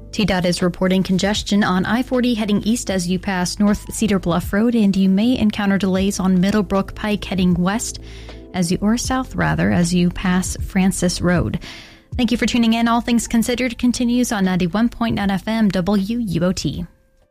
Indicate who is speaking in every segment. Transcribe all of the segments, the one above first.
Speaker 1: TDOT is reporting congestion on I-40 heading east as you pass North Cedar Bluff Road, and you may encounter delays on Middlebrook Pike heading west as you pass Francis Road. Thank you for tuning in. All Things Considered continues on 91.9 FM WUOT.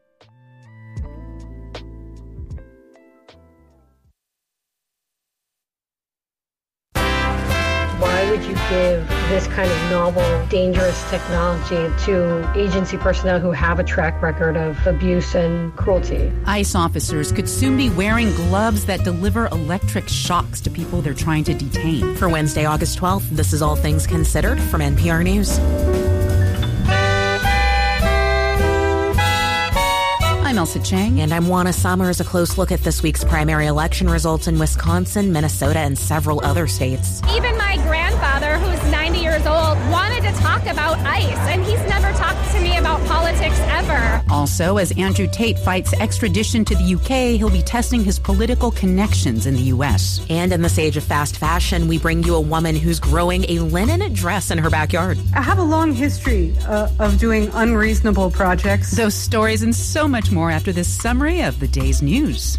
Speaker 2: Why would you give this kind of novel, dangerous technology to agency personnel who have a track record of abuse and cruelty?
Speaker 3: ICE officers could soon be wearing gloves that deliver electric shocks to people they're trying to detain.
Speaker 4: For Wednesday, August 12th, this is All Things Considered from NPR News.
Speaker 3: I'm Elsa Chang.
Speaker 4: And I'm Juana Summers. A close look at this week's primary election results in Wisconsin, Minnesota, and several other states.
Speaker 5: Even my grandfather, who's 90 years old, wanted to talk about ICE, and he's never talked to me about politics ever.
Speaker 3: Also, as Andrew Tate fights extradition to the UK, he'll be testing his political connections in the U.S.
Speaker 4: And in this age of fast fashion, we bring you a woman who's growing a linen dress in her backyard.
Speaker 6: I have a long history of doing unreasonable projects.
Speaker 3: Those stories and so much more after this summary of the day's news.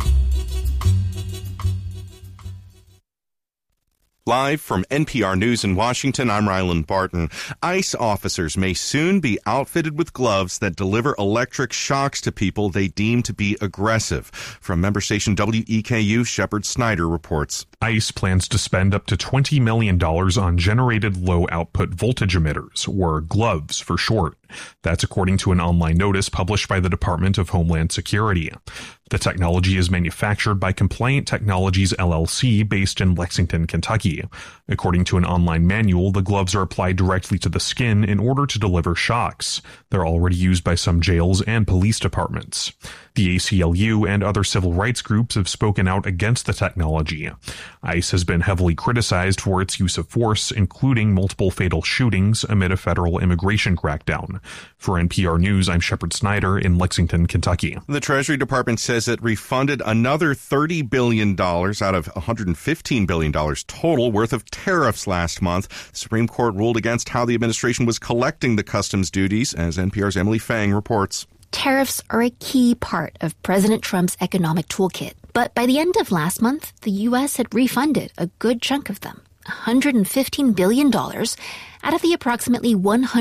Speaker 7: Live from NPR News in Washington, I'm Ryland Barton. ICE officers may soon be outfitted with gloves that deliver electric shocks to people they deem to be aggressive. From member station WEKU, Shepard Snyder reports.
Speaker 8: ICE plans to spend up to $20 million on generated low-output voltage emitters, or gloves for short. That's according to an online notice published by the Department of Homeland Security. The technology is manufactured by Compliant Technologies LLC based in Lexington, Kentucky. According to an online manual, the gloves are applied directly to the skin in order to deliver shocks. They're already used by some jails and police departments. The ACLU and other civil rights groups have spoken out against the technology. ICE has been heavily criticized for its use of force, including multiple fatal shootings amid a federal immigration crackdown. For NPR News, I'm Shepard Snyder in Lexington, Kentucky.
Speaker 7: The Treasury Department says it refunded another $30 billion out of $115 billion total worth of tariffs last month. The Supreme Court ruled against how the administration was collecting the customs duties, as NPR's Emily Fang reports.
Speaker 9: Tariffs are a key part of President Trump's economic toolkit. But by the end of last month, the U.S. had refunded a good chunk of them, $115 billion out of the approximately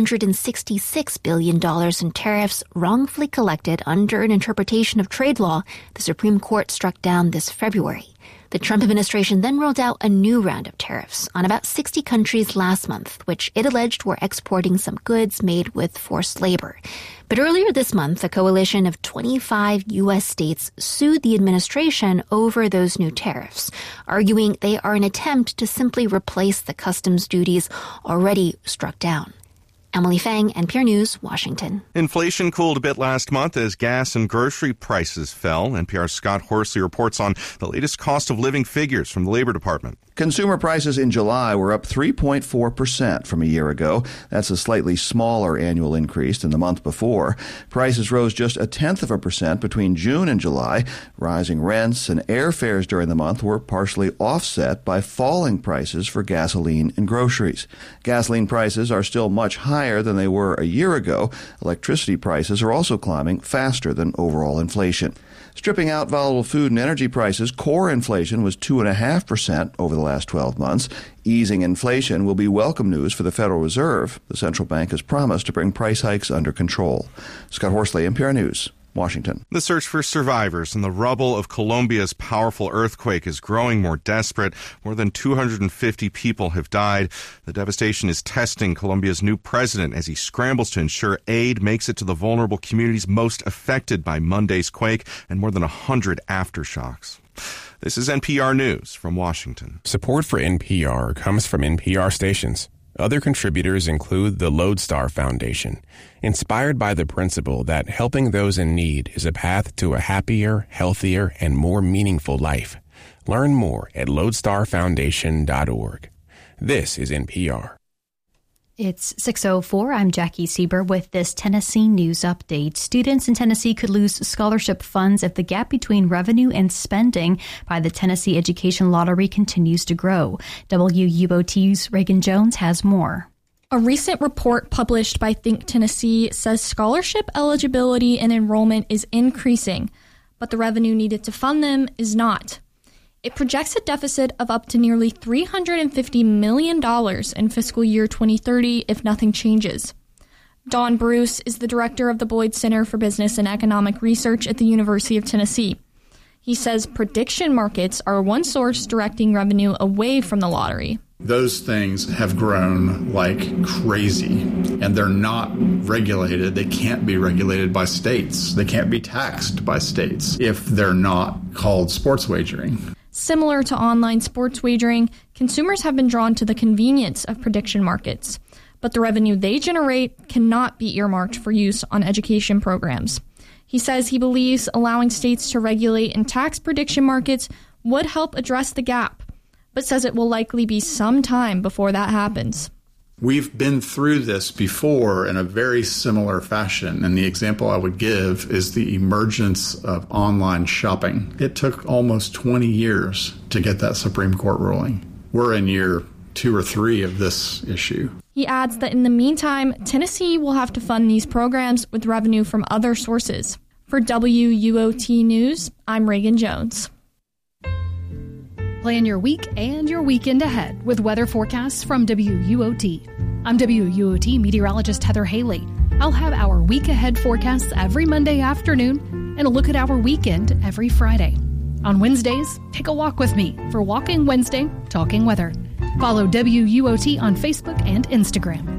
Speaker 9: $166 billion in tariffs wrongfully collected under an interpretation of trade law the Supreme Court struck down this February. The Trump administration then rolled out a new round of tariffs on about 60 countries last month, which it alleged were exporting some goods made with forced labor. But earlier this month, a coalition of 25 U.S. states sued the administration over those new tariffs, arguing they are an attempt to simply replace the customs duties already struck down. Emily Fang, NPR News, Washington.
Speaker 7: Inflation cooled a bit last month as gas and grocery prices fell. NPR's Scott Horsley reports on the latest cost of living figures from the Labor Department.
Speaker 10: Consumer prices in July were up 3.4% from a year ago. That's a slightly smaller annual increase than the month before. Prices rose just 0.1% between June and July. Rising rents and airfares during the month were partially offset by falling prices for gasoline and groceries. Gasoline prices are still much higher than they were a year ago. Electricity prices are also climbing faster than overall inflation. Stripping out volatile food and energy prices, core inflation was 2.5% over the last 12 months. Easing inflation will be welcome news for the Federal Reserve. The central bank has promised to bring price hikes under control. Scott Horsley, NPR News, Washington.
Speaker 7: The search for survivors in the rubble of Colombia's powerful earthquake is growing more desperate. More than 250 people have died. The devastation is testing Colombia's new president as he scrambles to ensure aid makes it to the vulnerable communities most affected by Monday's quake and more than 100 aftershocks. This is NPR News from Washington.
Speaker 11: Support for NPR comes from NPR stations. Other contributors include the Lodestar Foundation, inspired by the principle that helping those in need is a path to a happier, healthier, and more meaningful life. Learn more at lodestarfoundation.org. This is NPR.
Speaker 1: It's 6:04. I'm Jackie Sieber with this Tennessee news update. Students in Tennessee could lose scholarship funds if the gap between revenue and spending by the Tennessee Education Lottery continues to grow. WUOT's Reagan Jones has more.
Speaker 12: A recent report published by Think Tennessee says scholarship eligibility and enrollment is increasing, but the revenue needed to fund them is not. It projects a deficit of up to nearly $350 million in fiscal year 2030 if nothing changes. Don Bruce is the director of the Boyd Center for Business and Economic Research at the University of Tennessee. He says prediction markets are one source directing revenue away from the lottery.
Speaker 13: Those things have grown like crazy, and they're not regulated. They can't be regulated by states. They can't be taxed by states if they're not called sports wagering.
Speaker 12: Similar to online sports wagering, consumers have been drawn to the convenience of prediction markets, but the revenue they generate cannot be earmarked for use on education programs. He says he believes allowing states to regulate and tax prediction markets would help address the gap, but says it will likely be some time before that happens.
Speaker 13: We've been through this before in a very similar fashion, and the example I would give is the emergence of online shopping. It took almost 20 years to get that Supreme Court ruling. We're in year 2 or 3 of this issue.
Speaker 12: He adds that in the meantime, Tennessee will have to fund these programs with revenue from other sources. For WUOT News, I'm Reagan Jones.
Speaker 14: Plan your week and your weekend ahead with weather forecasts from WUOT. I'm WUOT meteorologist Heather Haley. I'll have our week ahead forecasts every Monday afternoon and a look at our weekend every Friday. On Wednesdays, take a walk with me for Walking Wednesday, Talking Weather. Follow WUOT on Facebook and Instagram.